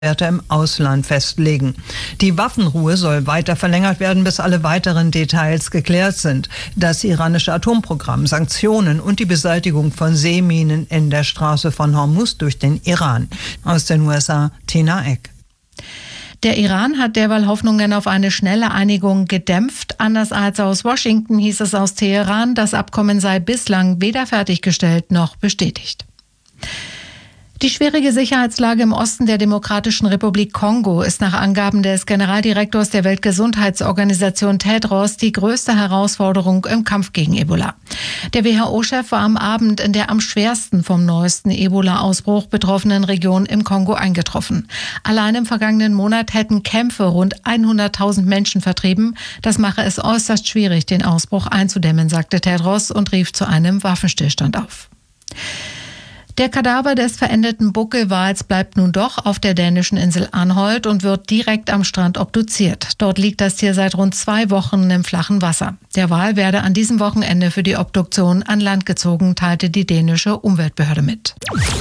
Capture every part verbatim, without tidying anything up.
Werte im Ausland festlegen. Die Waffenruhe soll weiter verlängert werden, bis alle weiteren Details geklärt sind. Das iranische Atomprogramm, Sanktionen und die Beseitigung von Seeminen in der Straße von Hormuz durch den Iran. Aus den U S A, Tina Eck. Der Iran hat derweil Hoffnungen auf eine schnelle Einigung gedämpft. Anders als aus Washington hieß es aus Teheran, das Abkommen sei bislang weder fertiggestellt noch bestätigt. Die schwierige Sicherheitslage im Osten der Demokratischen Republik Kongo ist nach Angaben des Generaldirektors der Weltgesundheitsorganisation Tedros die größte Herausforderung im Kampf gegen Ebola. Der W H O-Chef war am Abend in der am schwersten vom neuesten Ebola-Ausbruch betroffenen Region im Kongo eingetroffen. Allein im vergangenen Monat hätten Kämpfe rund hunderttausend Menschen vertrieben. Das mache es äußerst schwierig, den Ausbruch einzudämmen, sagte Tedros und rief zu einem Waffenstillstand auf. Der Kadaver des verendeten Buckelwals bleibt nun doch auf der dänischen Insel Anholt und wird direkt am Strand obduziert. Dort liegt das Tier seit rund zwei Wochen im flachen Wasser. Der Wal werde an diesem Wochenende für die Obduktion an Land gezogen, teilte die dänische Umweltbehörde mit.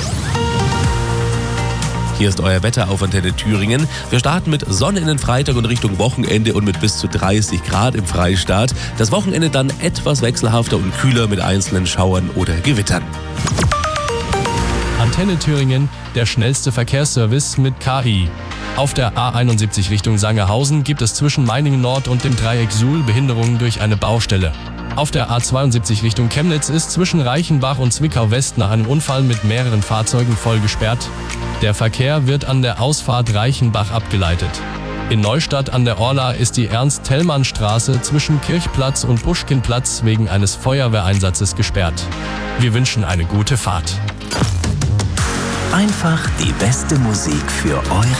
Hier ist euer Wetter auf Antenne Thüringen. Wir starten mit Sonne in den Freitag und Richtung Wochenende und mit bis zu dreißig Grad im Freistaat. Das Wochenende dann etwas wechselhafter und kühler mit einzelnen Schauern oder Gewittern. Antenne Thüringen, der schnellste Verkehrsservice mit K I. Auf der A einundsiebzig Richtung Sangerhausen gibt es zwischen Meiningen Nord und dem Dreieck Suhl Behinderungen durch eine Baustelle. Auf der A zweiundsiebzig Richtung Chemnitz ist zwischen Reichenbach und Zwickau West nach einem Unfall mit mehreren Fahrzeugen voll gesperrt. Der Verkehr wird an der Ausfahrt Reichenbach abgeleitet. In Neustadt an der Orla ist die Ernst-Thälmann-Straße zwischen Kirchplatz und Puschkinplatz wegen eines Feuerwehreinsatzes gesperrt. Wir wünschen eine gute Fahrt. Einfach die beste Musik für eure